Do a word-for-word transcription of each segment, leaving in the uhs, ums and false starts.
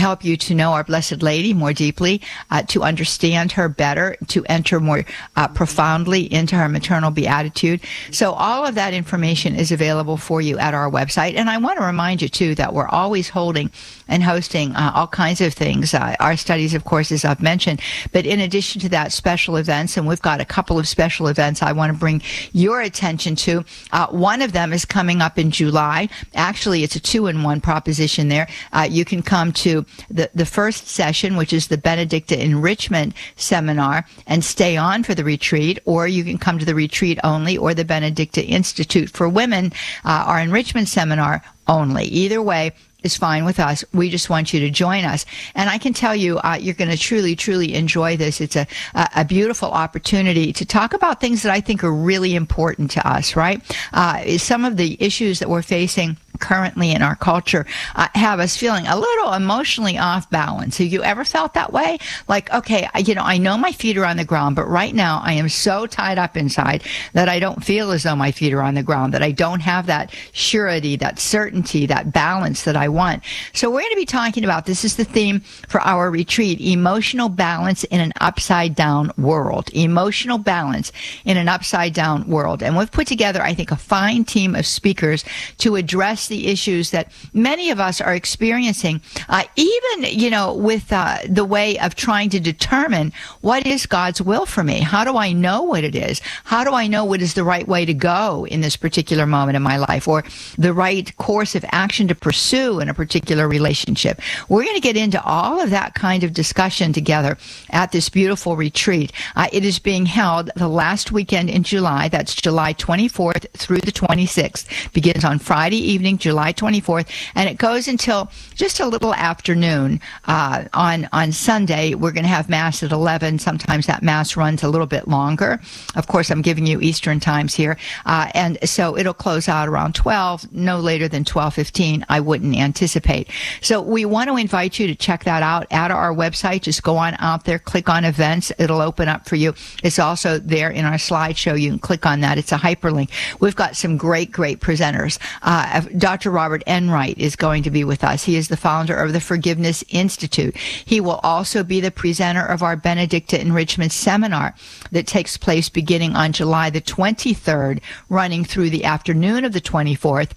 help you to know our Blessed Lady more deeply, uh, to understand her better, to enter more uh, profoundly into her maternal beatitude. So all of that information is available for you at our website. And I want to remind you, too, that we're always holding and hosting uh, all kinds of things. Uh, our studies, of course, as I've mentioned. But in addition to that, special events, and we've got a couple of special events I want to bring your attention to. Uh, one of them is coming up in July. Actually, it's a two-in-one proposition there. Uh, you can come to the, the first session, which is the Benedicta Enrichment Seminar, and stay on for the retreat, or you can come to the retreat only, or the Benedicta Institute for Women, uh, our enrichment seminar only. Either way is fine with us. We just want you to join us. And I can tell you, uh, you're going to truly, truly enjoy this. It's a, a, a beautiful opportunity to talk about things that I think are really important to us, right? Uh, some of the issues that we're facing currently in our culture uh, have us feeling a little emotionally off balance. Have you ever felt that way? Like, okay, I, you know, I know my feet are on the ground, but right now I am so tied up inside that I don't feel as though my feet are on the ground, that I don't have that surety, that certainty, that balance that I want. So we're going to be talking about, this is the theme for our retreat, emotional balance in an upside down world. Emotional balance in an upside down world. And we've put together, I think, a fine team of speakers to address the issues that many of us are experiencing, uh, even, you know, with uh, the way of trying to determine what is God's will for me. How do I know what it is? How do I know what is the right way to go in this particular moment in my life, or the right course of action to pursue in a particular relationship? We're going to get into all of that kind of discussion together at this beautiful retreat. Uh, it is being held the last weekend in July. That's July twenty-fourth through the twenty-sixth. Begins on Friday evening, July twenty-fourth, and it goes until just a little afternoon. Uh, on on Sunday, we're going to have Mass at eleven. Sometimes that Mass runs a little bit longer. Of course, I'm giving you Eastern times here. Uh, and so it'll close out around twelve, no later than twelve fifteen, I wouldn't anticipate. So we want to invite you to check that out at our website. Just go on out there, click on events. It'll open up for you. It's also there in our slideshow. You can click on that. It's a hyperlink. We've got some great, great presenters. Uh, Doctor Robert Enright is going to be with us. He is the founder of the Forgiveness Institute. He will also be the presenter of our Benedicta Enrichment Seminar that takes place beginning on July the twenty-third, running through the afternoon of the twenty-fourth,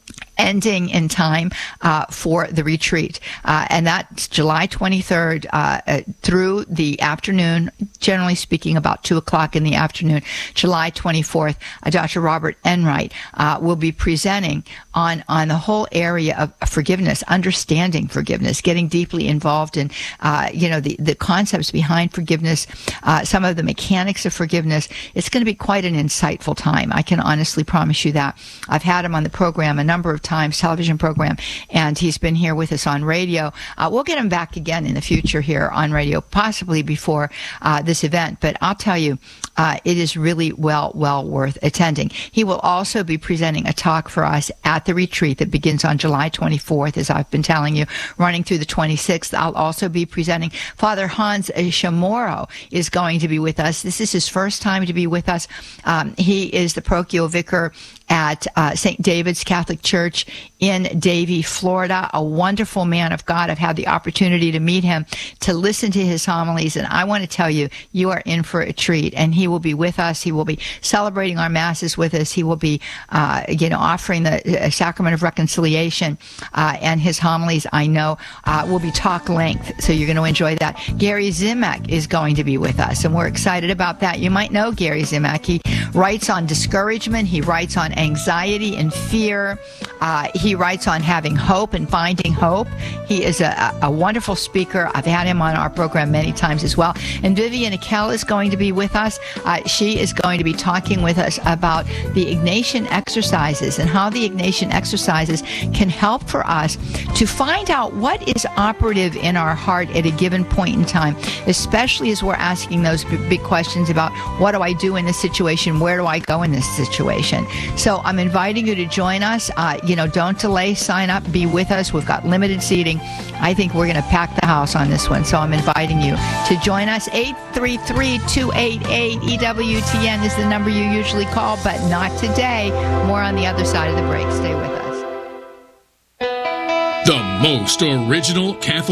ending in time uh, for the retreat. Uh, and that's July twenty-third uh, uh, through the afternoon, generally speaking about two o'clock in the afternoon. July twenty-fourth, uh, Doctor Robert Enright uh, will be presenting on, on the whole area of forgiveness, understanding forgiveness, getting deeply involved in, uh, you know, the, the concepts behind forgiveness, uh, some of the mechanics of forgiveness. It's going to be quite an insightful time. I can honestly promise you that. I've had him on the program a number of times, television program, and he's been here with us on radio. Uh, we'll get him back again in the future here on radio, possibly before uh, this event, but I'll tell you, uh, it is really well, well worth attending. He will also be presenting a talk for us at the retreat that begins on July twenty-fourth, as I've been telling you, running through the twenty-sixth. I'll also be presenting. Father Hans Chamorro is going to be with us. This is his first time to be with us. Um, he is the parochial vicar at uh, Saint David's Catholic Church in Davie, Florida, a wonderful man of God. I've had the opportunity to meet him, to listen to his homilies, and I want to tell you, you are in for a treat, and he will be with us. He will be celebrating our Masses with us. He will be, uh, you know, offering the uh, Sacrament of Reconciliation, uh, and his homilies, I know, uh, will be talk length, so you're going to enjoy that. Gary Zimak is going to be with us, and we're excited about that. You might know Gary Zimak. He writes on discouragement. He writes on anxiety and fear. Uh, he writes on having hope and finding hope. He is a, a wonderful speaker. I've had him on our program many times as well. And Vivian Akell is going to be with us. Uh, she is going to be talking with us about the Ignatian exercises and how the Ignatian exercises can help for us to find out what is operative in our heart at a given point in time, especially as we're asking those big questions about what do I do in this situation? Where do I go in this situation? So I'm inviting you to join us. Uh, you know, don't delay. Sign up. Be with us. We've got limited seating. I think we're going to pack the house on this one. So I'm inviting you to join us. eight three three, two eight eight, E W T N is the number you usually call, but not today. More on the other side of the break. Stay with us. The most original Catholic